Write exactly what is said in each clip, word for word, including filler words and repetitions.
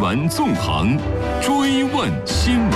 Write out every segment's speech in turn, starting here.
闻纵横，追问新闻。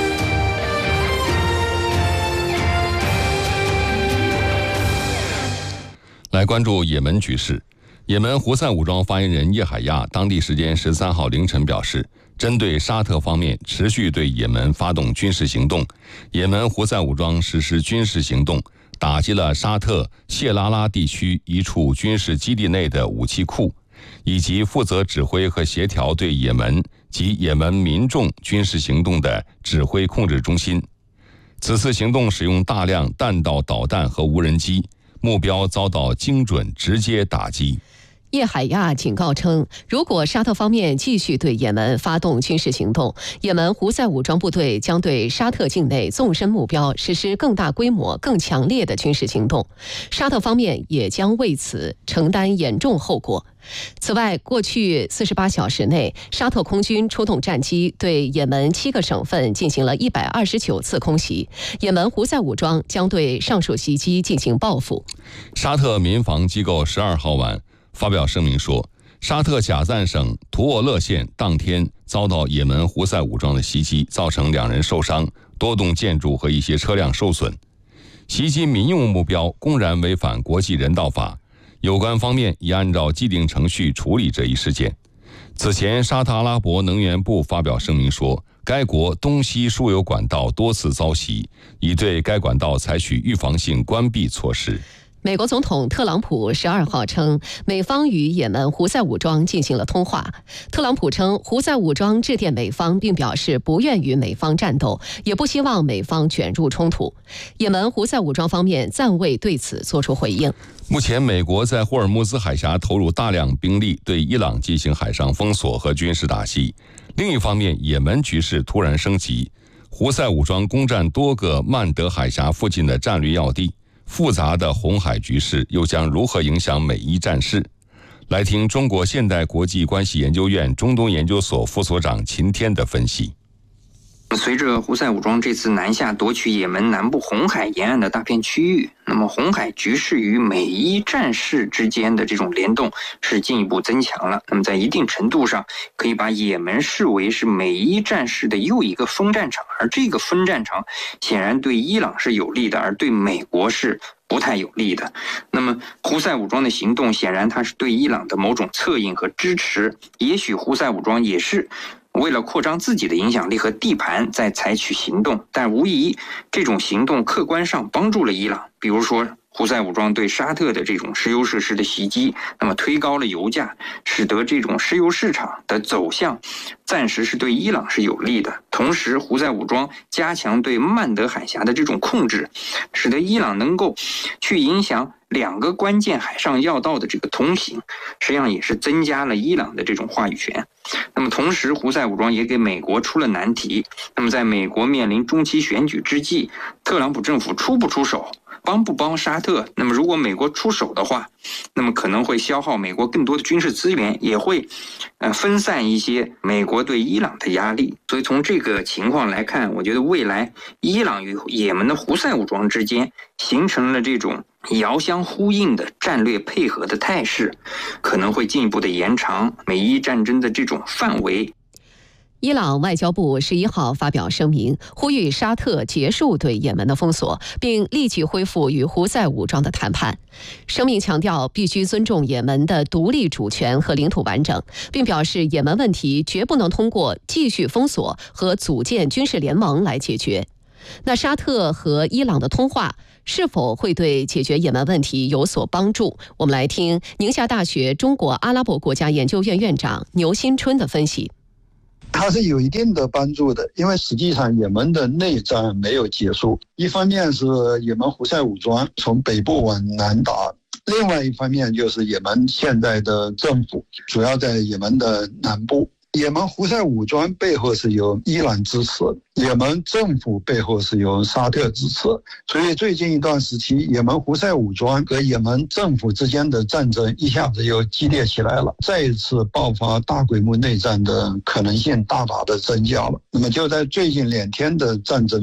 来关注也门局势。也门胡塞武装发言人叶海亚当地时间十三号凌晨表示，针对沙特方面持续对也门发动军事行动，也门胡塞武装实施军事行动，打击了沙特谢拉拉地区一处军事基地内的武器库，以及负责指挥和协调对也门及也门民众军事行动的指挥控制中心。此次行动使用大量弹道导弹和无人机，目标遭到精准直接打击。 叶海亚警告称，如果沙特方面继续对也门发动军事行动，也门胡塞武装部队将对沙特境内纵深目标实施更大规模、更强烈的军事行动，沙特方面也将为此承担严重后果。此外，过去四十八小时内，沙特空军出动战机对也门七个省份进行了一百二十九次空袭，也门胡塞武装将对上述袭击进行报复。 沙特民防机构十二号晚发表声明说，沙特贾赞省图沃勒县当天遭到也门胡塞武装的袭击，造成两人受伤，多栋建筑和一些车辆受损。袭击民用目标公然违反国际人道法，有关方面已按照既定程序处理这一事件。此前，沙特阿拉伯能源部发表声明说，该国东西输油管道多次遭袭，已对该管道采取预防性关闭措施。 美国总统特朗普十二号称，美方与也门胡塞武装进行了通话。特朗普称，胡塞武装致电美方，并表示不愿与美方战斗，也不希望美方卷入冲突。也门胡塞武装方面暂未对此作出回应。 目前，美国在霍尔木兹海峡投入大量兵力，对伊朗进行海上封锁和军事打击。另一方面，也门局势突然升级，胡塞武装攻占多个曼德海峡附近的战略要地。复杂的红海局势又将如何影响美伊战事？来听中国现代国际关系研究院中东研究所副所长秦天的分析。 随着胡塞武装这次南下夺取也门南部红海沿岸的大片区域，那么红海局势与美伊战事之间的这种联动是进一步增强了。那么在一定程度上，可以把也门视为是美伊战事的又一个分战场，而这个分战场显然对伊朗是有利的，而对美国是不太有利的。那么胡塞武装的行动显然它是对伊朗的某种策应和支持，也许胡塞武装也是为了扩张自己的影响力和地盘在采取行动，但无疑这种行动客观上帮助了伊朗。比如说胡塞武装对沙特的这种石油设施的袭击，那么推高了油价，使得这种石油市场的走向暂时是对伊朗是有利的。同时，胡塞武装加强对曼德海峡的这种控制，使得伊朗能够去影响两个关键海上要道的这个通行，实际上也是增加了伊朗的这种话语权。那么同时，胡塞武装也给美国出了难题。那么在美国面临中期选举之际，特朗普政府出不出手，帮不帮沙特？那么如果美国出手的话，那么可能会消耗美国更多的军事资源，也会呃分散一些美国对伊朗的压力。所以从这个情况来看，我觉得未来伊朗与也门的胡塞武装之间形成了这种遥相呼应的战略配合的态势，可能会进一步的延长美伊战争的这种范围。 伊朗外交部十一号发表声明，呼吁沙特结束对也门的封锁，并立即恢复与胡塞武装的谈判。声明强调必须尊重也门的独立主权和领土完整，并表示也门问题绝不能通过继续封锁和组建军事联盟来解决。那沙特和伊朗的通话是否会对解决也门问题有所帮助？我们来听宁夏大学中国阿拉伯国家研究院院长牛新春的分析。 它是有一定的帮助的，因为实际上也门的内战没有结束，一方面是也门胡塞武装从北部往南打，另外一方面就是也门现在的政府主要在也门的南部。也门胡塞武装背后是由伊朗支持，也门政府背后是由沙特支持，所以最近一段时期，也门胡塞武装和也门政府之间的战争一下子又激烈起来了，再一次爆发大规模内战的可能性大大的增加了。那么就在最近两天的战争中，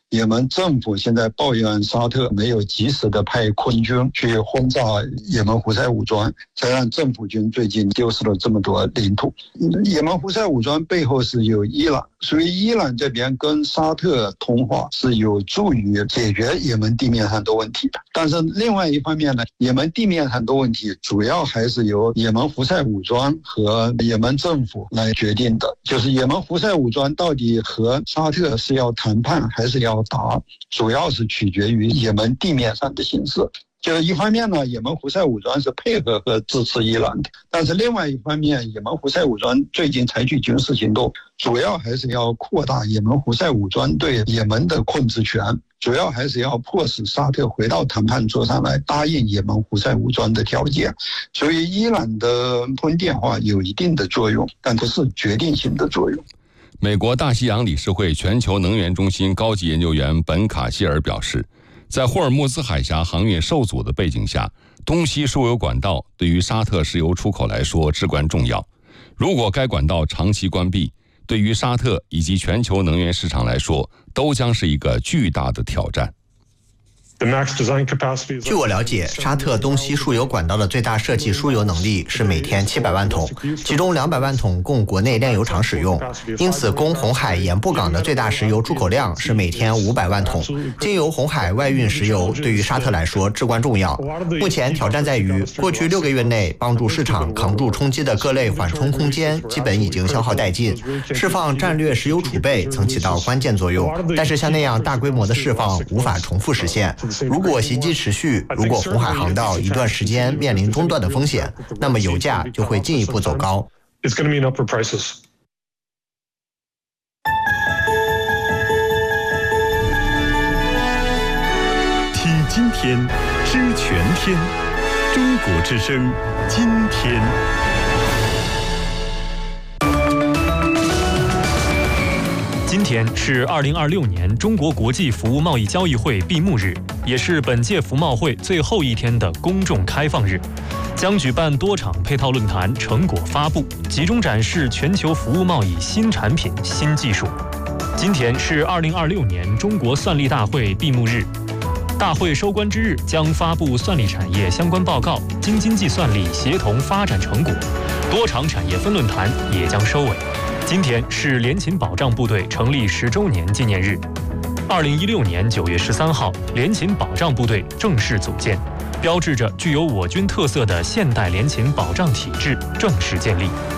也门政府现在抱怨沙特没有及时的派空军去轰炸也门胡塞武装，才让政府军最近丢失了这么多领土。也门胡塞武装背后是有伊朗，所以伊朗这边跟沙特通话是有助于解决也门地面上的问题的。但是另外一方面呢，也门地面上的问题主要还是由也门胡塞武装和也门政府来决定的，就是也门胡塞武装到底和沙特是要谈判还是要打，主要是取决于也门地面上的形势。就是一方面呢，也门胡塞武装是配合和支持伊朗的，但是另外一方面，也门胡塞武装最近采取军事行动，主要还是要扩大也门胡塞武装对也门的控制权，主要还是要迫使沙特回到谈判桌上来答应也门胡塞武装的条件。所以伊朗的通电话有一定的作用，但不是决定性的作用。 美国大西洋理事会全球能源中心高级研究员本卡希尔表示，在霍尔木兹海峡航运受阻的背景下，东西输油管道对于沙特石油出口来说至关重要。如果该管道长期关闭，对于沙特以及全球能源市场来说，都将是一个巨大的挑战。 据我了解，沙特东西输油管道的最大设计输油能力是每天七百万桶，其中两百万桶供国内炼油厂使用，因此供红海盐布港的最大石油出口量是每天五百万桶。经由红海外运石油对于沙特来说至关重要。目前挑战在于，过去六个月内帮助市场扛住冲击的各类缓冲空间基本已经消耗殆尽，释放战略石油储备曾起到关键作用，但是像那样大规模的释放无法重复实现。如果袭击持续，如果红海航道一段时间面临中断的风险，那么油价就会进一步走高。听今天，知全天，中国之声，今天。 今天是二零二六年中国国际服务贸易交易会闭幕日，也是本届服贸会最后一天的公众开放日，将举办多场配套论坛成果发布，集中展示全球服务贸易新产品、新技术。今天是二零二六年中国算力大会闭幕日，大会收官之日将发布算力产业相关报告、京津冀算力协同发展成果，多场产业分论坛也将收尾。今天是联勤保障部队成立十周年纪念日。二零一六年九月十三号，联勤保障部队正式组建，标志着具有我军特色的现代联勤保障体制正式建立。